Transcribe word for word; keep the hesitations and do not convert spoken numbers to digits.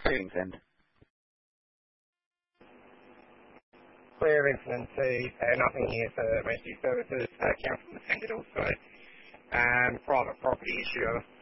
proceedings end? Clear incident to uh, nothing here for rescue services. Uh, council attended also. Um, private property issue.